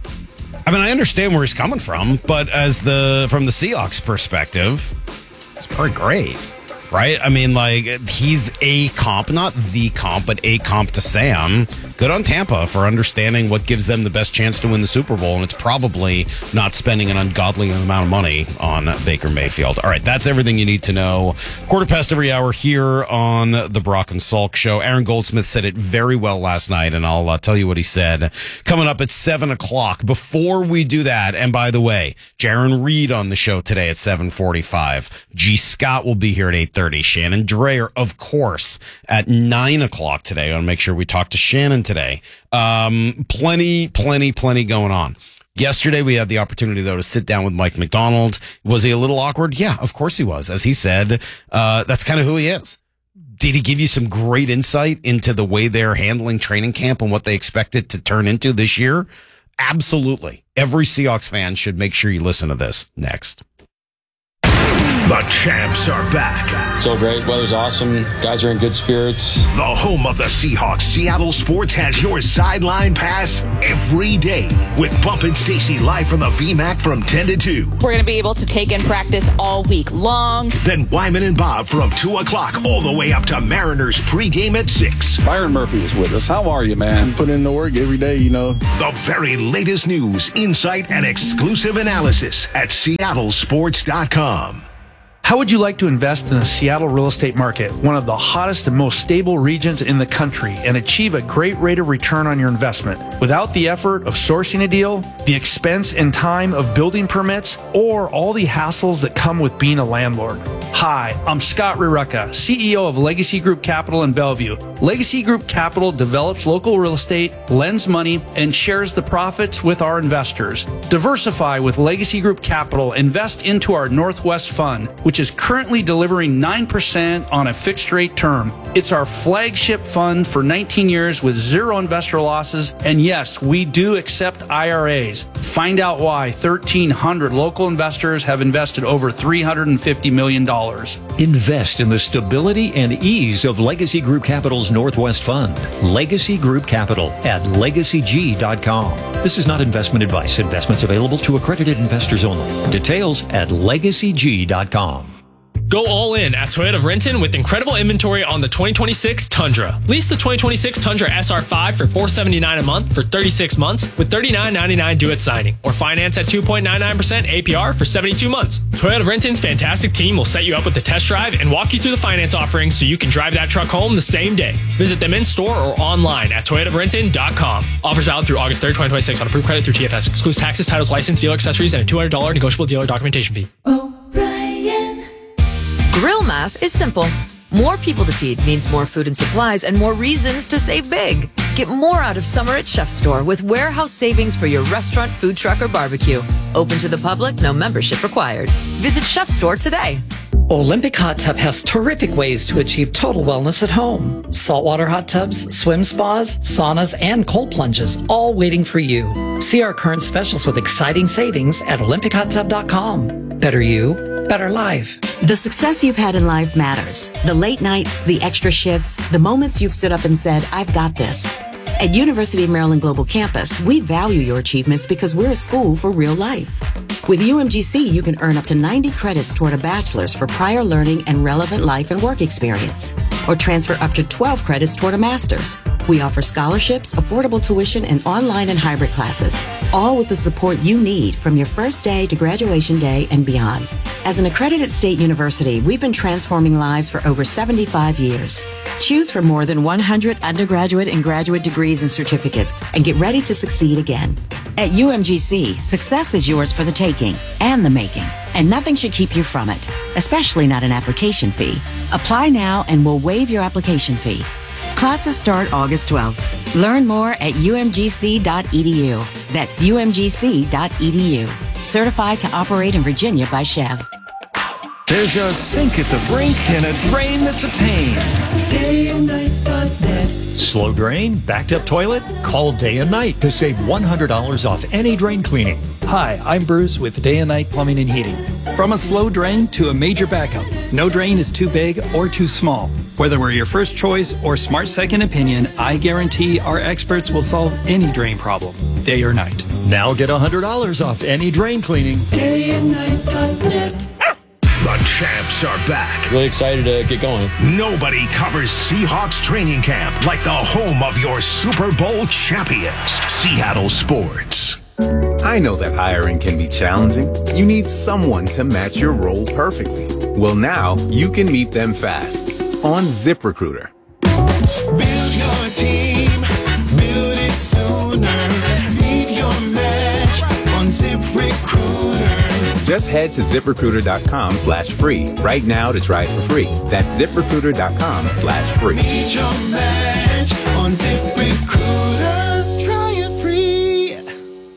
I mean, I understand where he's coming from, but as the from the Seahawks perspective, it's pretty great, right? I mean, like, he's a comp, not the comp, but a comp to Sam. Good on Tampa for understanding what gives them the best chance to win the Super Bowl, and it's probably not spending an ungodly amount of money on Baker Mayfield. All right, that's everything you need to know. Quarter past every hour here on the Brock and Salk Show. Aaron Goldsmith said it very well last night, and I'll uh, tell you what he said. Coming up at seven o'clock. Before we do that, and by the way, Jaron Reed on the show today at seven forty-five. G. Scott will be here at eight thirty. Shannon Dreyer, of course, at nine o'clock today. I want to make sure we talk to Shannon today. Um, plenty, plenty, plenty going on. Yesterday, we had the opportunity, though, to sit down with Mike McDonald. Was he a little awkward? Yeah, of course he was. As he said, uh, that's kind of who he is. Did he give you some great insight into the way they're handling training camp and what they expect it to turn into this year? Absolutely. Every Seahawks fan should make sure you listen to this. Next. The champs are back. So great. Weather's awesome. Guys are in good spirits. The home of the Seahawks, Seattle Sports, has your sideline pass every day with Bump and Stacy live from the V MAC from ten to two. We're going to be able to take in practice all week long. Then Wyman and Bob from two o'clock all the way up to Mariners pregame at six. Byron Murphy is with us. How are you, man? Put in the work every day, you know. The very latest news, insight, and exclusive analysis at seattle sports dot com. How would you like to invest in the Seattle real estate market, one of the hottest and most stable regions in the country, and achieve a great rate of return on your investment without the effort of sourcing a deal, the expense and time of building permits, or all the hassles that come with being a landlord? Hi, I'm Scott Rirucka, C E O of Legacy Group Capital in Bellevue. Legacy Group Capital develops local real estate, lends money, and shares the profits with our investors. Diversify with Legacy Group Capital. Invest into our Northwest Fund, which is currently delivering nine percent on a fixed rate term. It's our flagship fund for nineteen years with zero investor losses. And yes, we do accept I R As. Find out why thirteen hundred local investors have invested over three hundred fifty million dollars. Invest in the stability and ease of Legacy Group Capital's Northwest Fund. Legacy Group Capital at legacy g dot com. This is not investment advice. Investments available to accredited investors only. Details at legacy g dot com. Go all in at Toyota of Renton with incredible inventory on the twenty twenty-six Tundra. Lease the twenty twenty-six Tundra S R five for four hundred seventy-nine dollars a month for thirty-six months with thirty-nine ninety-nine due at signing. Or finance at two point nine nine percent A P R for seventy-two months. Toyota of Renton's fantastic team will set you up with the test drive and walk you through the finance offerings so you can drive that truck home the same day. Visit them in store or online at toyota of renton dot com. Offers valid through August third, twenty twenty-six on approved credit through T F S. Excludes taxes, titles, license, dealer accessories, and a two hundred dollars negotiable dealer documentation fee. Grill math is simple. More people to feed means more food and supplies and more reasons to save big. Get more out of summer at Chef Store with warehouse savings for your restaurant, food truck, or barbecue. Open to the public, no membership required. Visit Chef Store today. Olympic Hot Tub has terrific ways to achieve total wellness at home. Saltwater hot tubs, swim spas, saunas, and cold plunges, all waiting for you. See our current specials with exciting savings at olympic hot tub dot com. Better you, better life. The success you've had in life matters. The late nights, the extra shifts, the moments you've stood up and said, I've got this. At University of Maryland Global Campus, we value your achievements because we're a school for real life. With U M G C, you can earn up to ninety credits toward a bachelor's for prior learning and relevant life and work experience, or transfer up to twelve credits toward a master's. We offer scholarships, affordable tuition, and online and hybrid classes, all with the support you need from your first day to graduation day and beyond. As an accredited state university, we've been transforming lives for over seventy-five years. Choose from more than one hundred undergraduate and graduate degrees and certificates, and get ready to succeed again. At U M G C, success is yours for the taking and the making, and nothing should keep you from it, especially not an application fee. Apply now and we'll waive your application fee. Classes start August twelfth. Learn more at u m g c dot e d u. That's u m g c dot e d u. Certified to operate in Virginia by Chev. There's a sink at the brink and a drain that's a pain. Day and night dot net. Slow drain? Backed up toilet? Call Day and Night to save one hundred dollars off any drain cleaning. Hi, I'm Bruce with Day and Night Plumbing and Heating. From a slow drain to a major backup, no drain is too big or too small. Whether we're your first choice or smart second opinion, I guarantee our experts will solve any drain problem, day or night. Now get one hundred dollars off any drain cleaning. Day and night dot net. The champs are back. Really excited to get going. Nobody covers Seahawks training camp like the home of your Super Bowl champions, Seattle Sports. I know that hiring can be challenging. You need someone to match your role perfectly. Well, now you can meet them fast on ZipRecruiter. Build your team, build it sooner. Meet your match on ZipRecruiter. Just head to ZipRecruiter dot com slash free right now to try it for free. That's ZipRecruiter dot com slash free. Meet your match on ZipRecruiter. Try it free.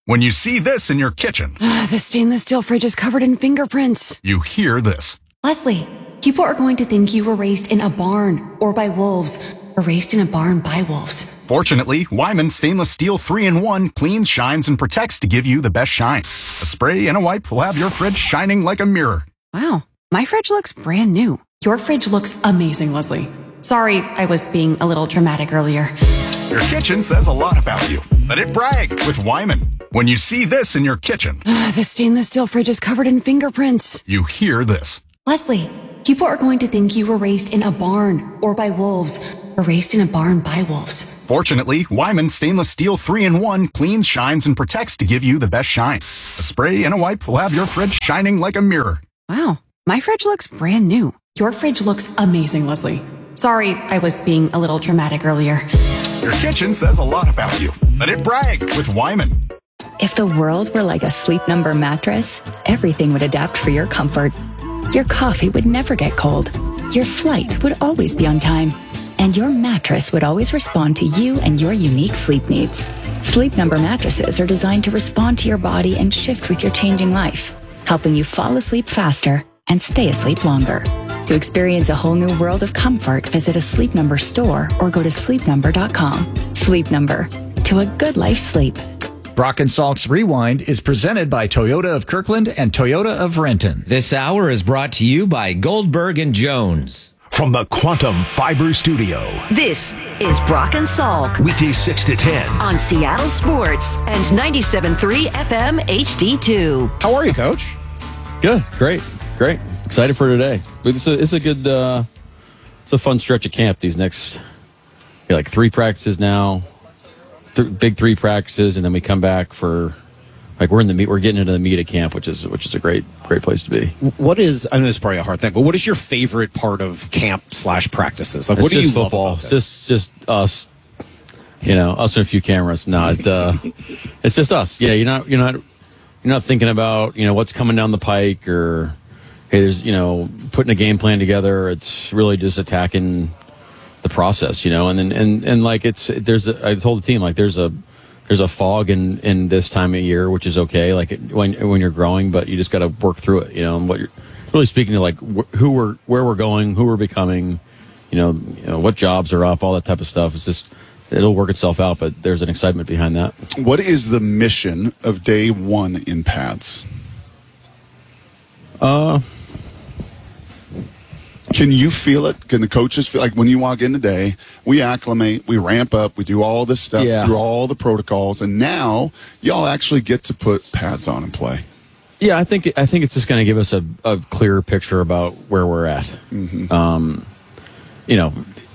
When you see this in your kitchen, The stainless steel fridge is covered in fingerprints. you hear this. Leslie, people are going to think you were raised in a barn or by wolves or raised in a barn by wolves. Fortunately, Wyman Stainless Steel three in one cleans, shines, and protects to give you the best shine. A spray and a wipe will have your fridge shining like a mirror. Wow, my fridge looks brand new. Your fridge looks amazing, Leslie. Sorry, I was being a little dramatic earlier. Your kitchen says a lot about you. Let it brag with Wyman. When you see this in your kitchen, The stainless steel fridge is covered in fingerprints. you hear this. Leslie, people are going to think you were raised in a barn or by wolves or raised in a barn by wolves. Fortunately, Wyman Stainless Steel three in one cleans, shines, and protects to give you the best shine. A spray and a wipe will have your fridge shining like a mirror. Wow, my fridge looks brand new. Your fridge looks amazing, Leslie. Sorry, I was being a little dramatic earlier. Your kitchen says a lot about you. Let it brag with Wyman. If the world were like a Sleep Number mattress, everything would adapt for your comfort. Your coffee would never get cold. Your flight would always be on time. And your mattress would always respond to you and your unique sleep needs. Sleep Number mattresses are designed to respond to your body and shift with your changing life, helping you fall asleep faster and stay asleep longer. To experience a whole new world of comfort, visit a Sleep Number store or go to sleep number dot com. Sleep Number. To a good life sleep. Brock and Salk's Rewind is presented by Toyota of Kirkland and Toyota of Renton. This hour is brought to you by Goldberg and Jones. From the Quantum Fiber Studio. This is Brock and Salk Weekdays six to ten. on Seattle Sports and ninety-seven point three F M H D two. How are you, Coach? Good, great, great. Excited for today. It's a, it's a good, uh, it's a fun stretch of camp. These next, yeah, like three practices now, th- big three practices, and then we come back for, like we're in the meet, we're getting into the meat of camp, which is which is a great, great place to be. What is? I know it's probably a hard thing, but what is your favorite part of camp slash practices? Like, It's what do just you football. love It's about it? just just us, you know, us and a few cameras. No, it's uh, it's just us. Yeah, you're not you're not you're not thinking about you know what's coming down the pike or hey, there's you know putting a game plan together. It's really just attacking the process, you know, and then and and like it's there's a, I told the team like there's a there's a fog in in this time of year, which is okay, like it, when when you're growing, but you just got to work through it, you know, and what you're really speaking to like wh- who we're where we're going, who we're becoming, you know, you know, what jobs are up, all that type of stuff. It's just it'll work itself out, but there's an excitement behind that. What is the mission of day one in pads? Uh, Can you feel it? Can the coaches feel like when you walk in today, we acclimate, we ramp up, we do all this stuff Yeah. through all the protocols, and now y'all actually get to put pads on and play. Yeah, I think I think it's just going to give us a, a clearer picture about where we're at. Mm-hmm. Um, you know,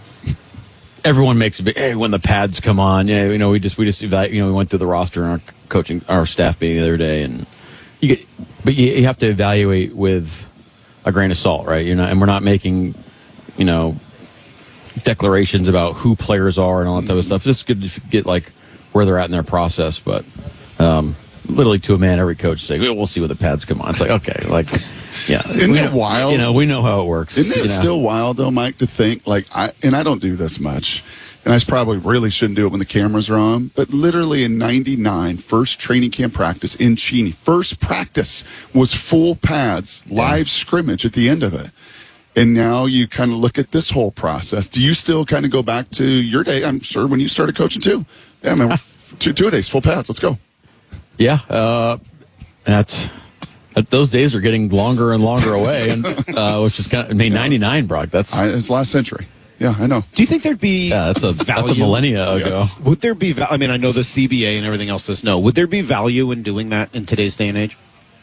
everyone makes a big hey when the pads come on. Yeah, you know, we just we just evalu- you know we went through the roster and our coaching our staff meeting the other day, and you get, but you, you have to evaluate with a grain of salt, right? You're not, and we're not making, you know, declarations about who players are and all that type of stuff. It's just good to get like where they're at in their process, but. Um, Literally to a man, every coach say, "We'll see when the pads come on." It's like, okay, like, yeah, Isn't we it know, wild? You know, we know how it works. Isn't it you know? still wild though, Mike, to think like I and I don't do this much, and I probably really shouldn't do it when the cameras are on. But literally in ninety-nine, first training camp practice in Cheney, first practice was full pads, live scrimmage at the end of it. And now you kind of look at this whole process. Do you still kind of go back to your day? I'm sure when you started coaching too. Yeah, man, two two days, full pads. Let's go. Yeah, uh, that's that, those days are getting longer and longer away, and uh, which is kind of I mean, ninety-nine, Brock. That's I, it's last century. Yeah, I know. Do you think there'd be yeah, that's a value? that's a millennia ago. Yes. Would there be? val- I mean, I know the C B A and everything else says no. Would there be value in doing that in today's day and age?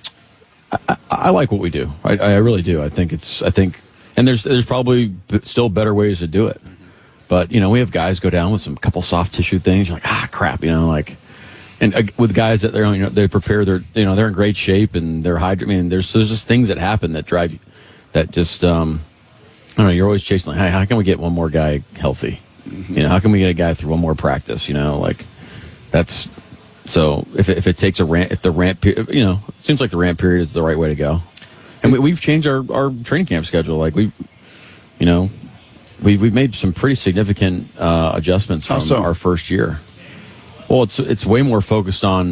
I, I, I like what we do. I, I really do. I think it's. I think, and there's there's probably b- still better ways to do it. But you know, we have guys go down with some couple soft tissue things. You're like, ah, crap. You know, like. And uh, with guys that they're, you know, they prepare, they're, you know, they're in great shape and they're hydrated. I mean, there's, there's just things that happen that drive you, that just, um, I don't know, you're always chasing, like, hey, how can we get one more guy healthy? Mm-hmm. You know, how can we get a guy through one more practice? You know, like, that's, so if it, if it takes a ramp, if the ramp, pe- you know, it seems like the ramp period is the right way to go. And we, we've changed our, our training camp schedule. Like, we, you know, we've, we've made some pretty significant uh, adjustments from How so? our first year. Well, it's it's way more focused on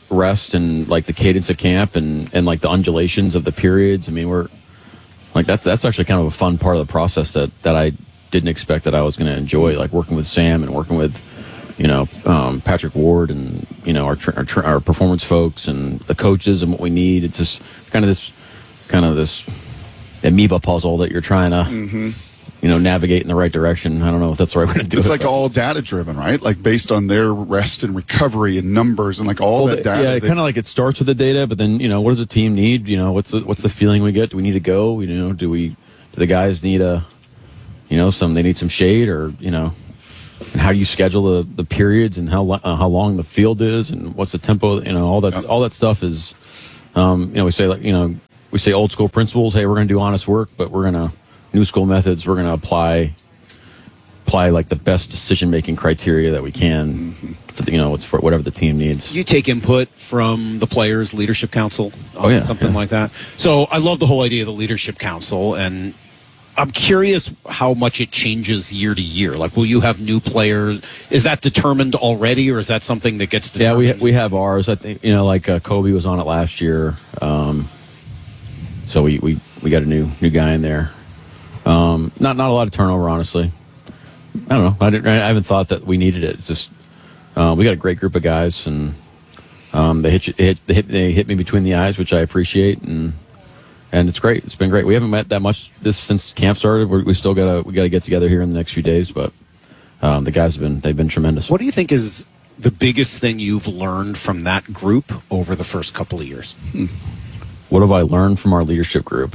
rest and like the cadence of camp and, and like the undulations of the periods. I mean, we're like that's that's actually kind of a fun part of the process that, that I didn't expect that I was going to enjoy, like working with Sam and working with, you know, um, Patrick Ward and, you know, our, tra- our, tra- our performance folks and the coaches and what we need. It's just kind of this kind of this amoeba puzzle that you're trying to, Mm-hmm. you know, navigate in the right direction. I don't know if that's the right way to do It's it. like all data driven, right? Like based on their rest and recovery and numbers and like all Well, that the- data. Yeah, it that- kind of like it starts with the data, but then, you know, what does the team need? You know, what's the, what's the feeling we get? Do we need to go? You know, do we, do the guys need a, you know, some, they need some shade or, you know, and how do you schedule the, the periods and how, lo- uh, how long the field is and what's the tempo, you know, all that, all that stuff is, um, you know, we say like, you know, we say old school principles. Hey, we're going to do honest work, but we're going to, new school methods, we're going to apply, apply like the best decision making criteria that we can, for the, you know, it's for whatever the team needs. You take input from the Players Leadership Council, Oh, yeah. something like that. So I love the whole idea of the Leadership Council, and I'm curious how much it changes year to year. Like, will you have new players? Is that determined already, or is that something that gets Yeah, determined? we we have ours. I think, you know, like uh, Kobe was on it last year, um, so we, we, we got a new new guy in there. Um, not not a lot of turnover, honestly. I don't know. I didn't. I haven't thought that we needed it. It's just uh, we got a great group of guys, and um, they hit, you, hit they hit they hit me between the eyes, which I appreciate, and and it's great. It's been great. We haven't met that much this since camp started. We're, we still gotta we gotta get together here in the next few days, but um, the guys have been they've been tremendous. What do you think is the biggest thing you've learned from that group over the first couple of years? Hmm. What have I learned from our leadership group?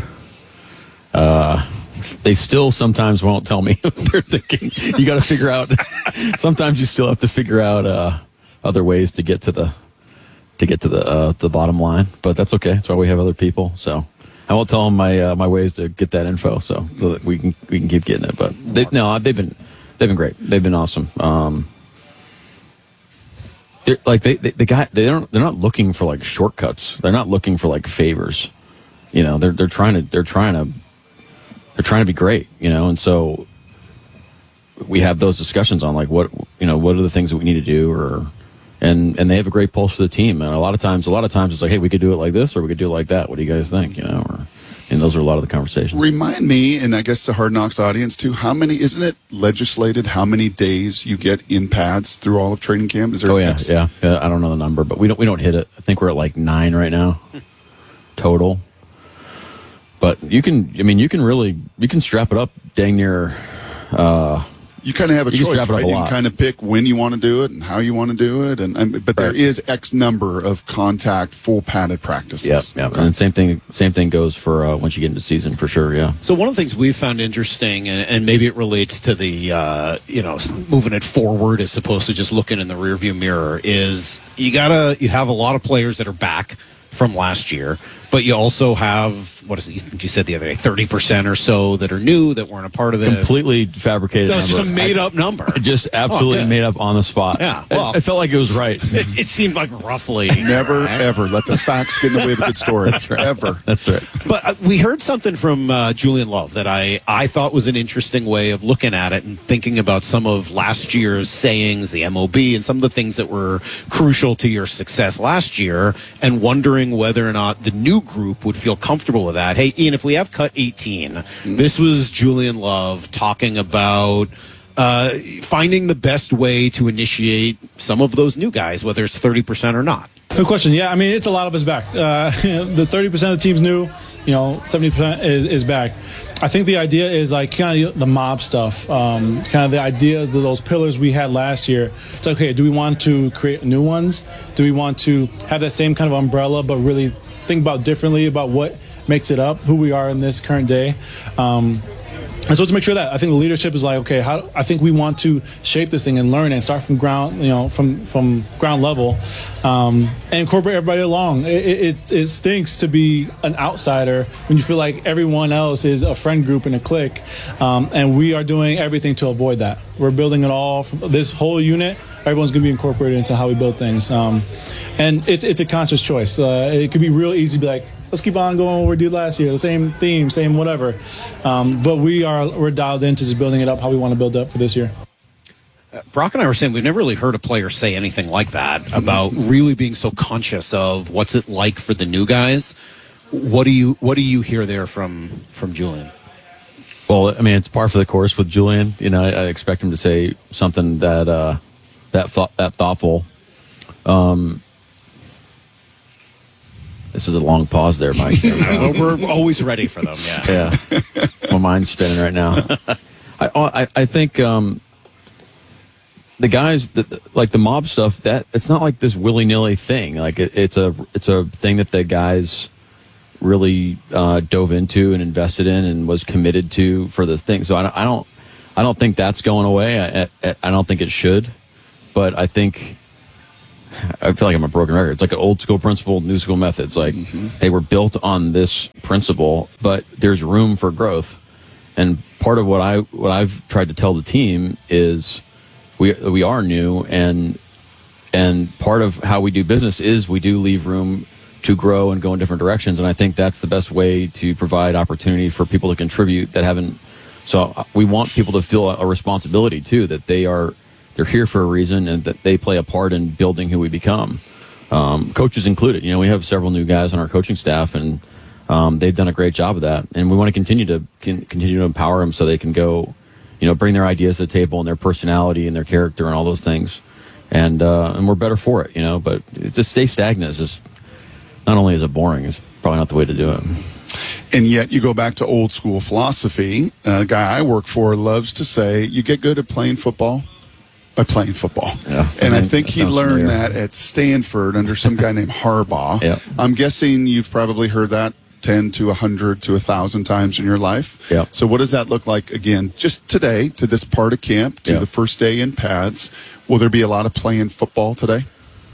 Uh, they still sometimes won't tell me what they're thinking. You got to figure out. Sometimes you still have to figure out uh, other ways to get to the to get to the uh, the bottom line. But that's okay. That's why we have other people. So I won't tell them my uh, my ways to get that info, so so that we can we can keep getting it. But they, no, they've been they've been great. They've been awesome. Um, they're like they, they the guy they don't they're not looking for like shortcuts. They're not looking for like favors. You know, they're they're trying to they're trying to they're trying to be great. You know, and so we have those discussions on like what you know what are the things that we need to do, or and and they have a great pulse for the team. And a lot of times, a lot of times it's like, hey, we could do it like this, or we could do it like that. What do you guys think? You know, or, and those are a lot of the conversations. Remind me, and I guess the Hard Knocks audience too, how many, isn't it legislated how many days you get in pads through all of training camp? Is there Oh yeah, X? yeah, yeah. I don't know the number, but we don't we don't hit it. I think we're at like nine right now, total. But you can, I mean, you can really, you can strap it up dang near. Uh, You kind of have a you can choice, strap it up right? a You lot. can kind of pick when you want to do it and how you want to do it, and, and but there Right. is X number of contact full padded practices. Yep, yep. And same thing, same thing goes for uh, once you get into season for sure. Yeah. So one of the things we've found interesting, and, and maybe it relates to the, uh, you know, moving it forward as opposed to just looking in the rearview mirror, is you gotta, you have a lot of players that are back from last year, but you also have, what is it, you think you said the other day, thirty percent or so that are new, that weren't a part of this. Completely fabricated. That was just a number. made-up I- number. Just absolutely Oh, okay. made up on the spot. Yeah, It- well- it, felt like it was right. It, it seemed like roughly. Never, ever let the facts get in the way of a good story. That's right. Ever. That's right. But uh, we heard something from uh, Julian Love that I, I thought was an interesting way of looking at it and thinking about some of last year's sayings, the M O B, and some of the things that were crucial to your success last year, and wondering whether or not the new group would feel comfortable with that. Hey, Ian, if we have cut eighteen, this was Julian Love talking about uh, finding the best way to initiate some of those new guys, whether it's thirty percent or not. Good question. Yeah, I mean, it's a lot of us back. Uh, the thirty percent of the team's new, you know, seventy percent is, is back. I think the idea is like kind of the mob stuff, um, kind of the ideas of those pillars we had last year. It's like, okay, do we want to create new ones? Do we want to have that same kind of umbrella, but really think about differently about what makes it up, who we are in this current day? Um, And so to make sure that I think the leadership is like, okay, how I think we want to shape this thing and learn and start from ground, you know, from from ground level, um, and incorporate everybody along. It, it it stinks to be an outsider when you feel like everyone else is a friend group and a clique, um, and we are doing everything to avoid that. We're building it all. From this whole unit, everyone's going to be incorporated into how we build things, um, and it's it's a conscious choice. Uh, it could be real easy to be like, let's keep on going what we did last year, the same theme, same whatever. Um, but we are we're dialed into just building it up how we want to build it up for this year. Uh, Brock and I were saying we've never really heard a player say anything like that mm-hmm. about really being so conscious of what's it like for the new guys. What do you what do you hear there from from Julian? Well, I mean, it's par for the course with Julian. You know, I, I expect him to say something that uh, that thought that thoughtful. Um, this is a long pause there, Mike. well, we're always ready for them. Yeah, yeah. My mind's spinning right now. I I, I think. Um, The guys that like the mob stuff, that it's not like this willy nilly thing. Like it, it's a it's a thing that the guys really uh, dove into and invested in and was committed to for this thing. So I don't I don't, I don't think that's going away. I, I, I don't think it should, but I think I feel like I'm a broken record. It's like an old school principle, new school methods. Like mm-hmm. hey, we're built on this principle, but there's room for growth. And part of what I what I've tried to tell the team is. We we are new, and and part of how we do business is we do leave room to grow and go in different directions, and I think that's the best way to provide opportunity for people to contribute that haven't. So we want people to feel a responsibility too, that they are they're here for a reason and that they play a part in building who we become. Um, coaches included. You know, we have several new guys on our coaching staff, and um, they've done a great job of that, and we want to continue to can, continue to empower them so they can go. You know, bring their ideas to the table and their personality and their character and all those things, and uh, and we're better for it. You know, but it's just stay stagnant is just not only is it boring, it's probably not the way to do it. And yet, you go back to old school philosophy. A guy I work for loves to say, "You get good at playing football by playing football." Yeah, and I, mean, I think he learned familiar. that at Stanford under some guy named Harbaugh. Yeah. I'm guessing you've probably heard that ten to one hundred to one thousand times in your life. Yep. So what does that look like, again, just today, to this part of camp, to yep. the first day in pads? Will there be a lot of playing football today?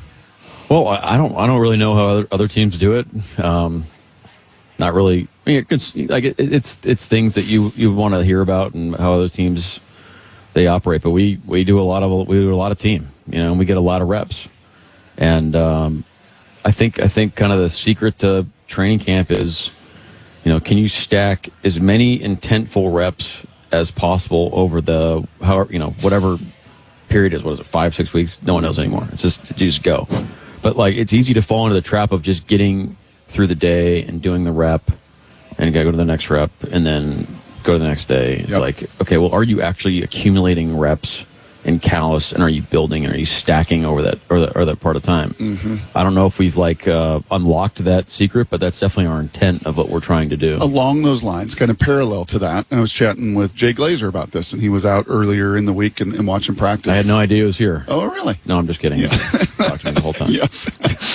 Well, I don't I don't really know how other, other teams do it. Um, not really. I mean, it's, like it, it's it's things that you, you want to hear about and how other teams, they operate. But we, we do a lot of we do a lot of team, you know, and we get a lot of reps. And um, I think I think kind of the secret to training camp is, you know, can you stack as many intentful reps as possible over the, however, you know, whatever period is, what is it, five, six weeks? No one knows anymore. It's just, you just go. But, like, it's easy to fall into the trap of just getting through the day and doing the rep and go to the next rep and then go to the next day. It's yep. like, okay, well, are you actually accumulating reps in callus, and are you building, and are you stacking over that or, the, or that part of time? Mm-hmm. I don't know if we've like uh, unlocked that secret, but that's definitely our intent of what we're trying to do. Along those lines, kind of parallel to that, I was chatting with Jay Glazer about this, and he was out earlier in the week and, and watching practice. I had no idea he was here. Oh, really? No, I'm just kidding. Yeah. Talked to me the whole time. Yes.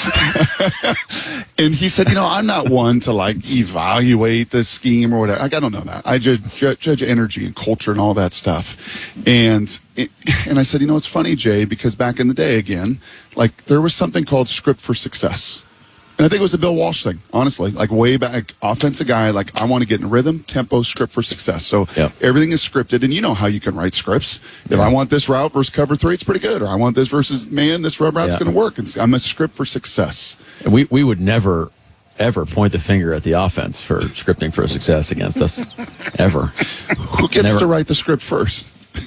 And he said, you know, I'm not one to like evaluate the scheme or whatever. Like, I don't know that. I judge, judge energy and culture and all that stuff. And it, and I said, you know, it's funny, Jay, because back in the day, again, like there was something called script for success. And I think it was a Bill Walsh thing, honestly, like way back, offensive guy, like I want to get in rhythm, tempo, script for success. So yep. everything is scripted, and you know how you can write scripts. If yeah. I want this route versus cover three, it's pretty good. Or I want this versus man, this rub route's yeah. going to work. And I'm a script for success. And we, we would never, ever point the finger at the offense for scripting for success against us, ever. Who gets never. to write the script first?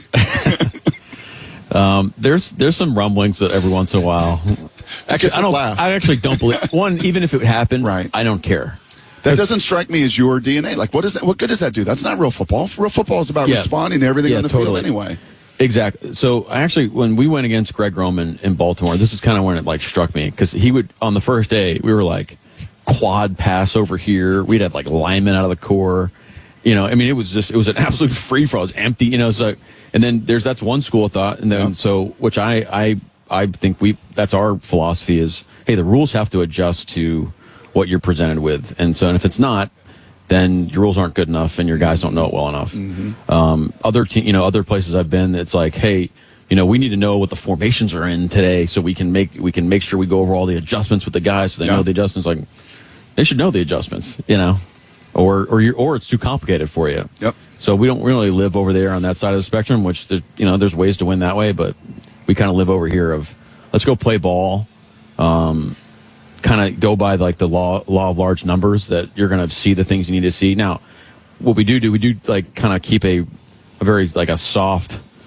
Um, there's there's some rumblings that every once in a while. Actually, I don't. Laugh. I actually don't believe one. Even if it would happen, right. I don't care. That doesn't strike me as your D N A. Like, what is that? What good does that do? That's not real football. Real football is about yeah. responding to everything yeah, on the totally. field anyway. Exactly. So actually, when we went against Greg Roman in Baltimore, this is kind of when it like struck me because he would on the first day we were like quad pass over here. We'd have like linemen out of the core. You know, I mean, it was just it was an absolute free for all. It was empty. You know, so. And then there's that's one school of thought, and then yeah. so which I, I I think we that's our philosophy is hey the rules have to adjust to what you're presented with, and so and if it's not, then your rules aren't good enough, and your guys don't know it well enough. Mm-hmm. Um, other te- you know other places I've been, it's like hey you know we need to know what the formations are in today, so we can make we can make sure we go over all the adjustments with the guys, so they yeah. know the adjustments. Like they should know the adjustments, you know, or or you or it's too complicated for you. Yep. So we don't really live over there on that side of the spectrum, which, the, you know, there's ways to win that way, but we kind of live over here of let's go play ball, um, kind of go by like the law law of large numbers that you're going to see the things you need to see. Now, what we do do, we do like kind of keep a, a very like a soft, I,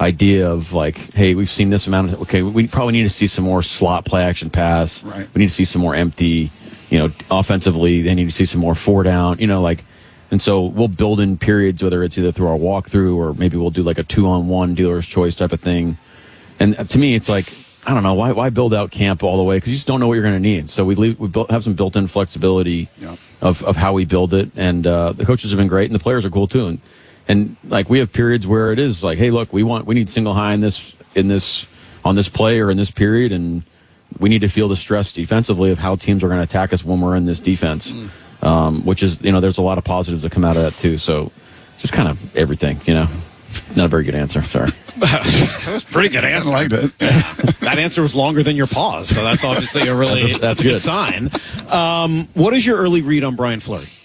idea of like, hey, we've seen this amount of, okay, we probably need to see some more slot play action pass. Right. We need to see some more empty, you know, offensively. They need to see some more four down, you know, like, and so we'll build in periods, whether it's either through our walkthrough or maybe we'll do like a two on one dealer's choice type of thing. And to me, it's like, I don't know, why why build out camp all the way? Because you just don't know what you're going to need. So we leave, we built, have some built-in flexibility yeah. of, of how we build it. And uh, the coaches have been great, and the players are cool too. And, and like we have periods where it is like, hey, look, we want we need single high in this in this on this play or in this period, and we need to feel the stress defensively of how teams are going to attack us when we're in this defense. Mm. Um, which is, you know, there's a lot of positives that come out of that too. So just kind of everything, you know. Not a very good answer. Sorry. That was a pretty good answer. I liked it. That answer was longer than your pause, so that's obviously a really that's, a, that's good good sign. Um, what is your early read on Brian Fleury?